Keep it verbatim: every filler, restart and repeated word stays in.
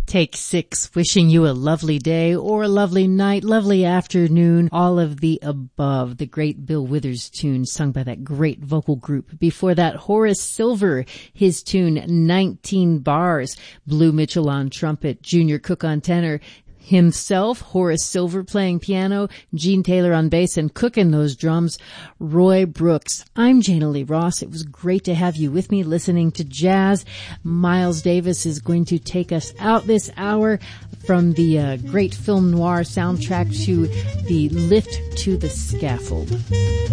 Take Six, wishing you a lovely day or a lovely night, lovely afternoon, all of the above. The great Bill Withers tune sung by that great vocal group. Before that, Horace Silver, his tune nineteen bars. Blue Mitchell on trumpet, Junior Cook on tenor, himself, Horace Silver playing piano, Gene Taylor on bass and cooking those drums, Roy Brooks. I'm Jana Lee Ross. It was great to have you with me listening to jazz. Miles Davis is going to take us out this hour from the uh, great film noir soundtrack to the Lift to the Scaffold.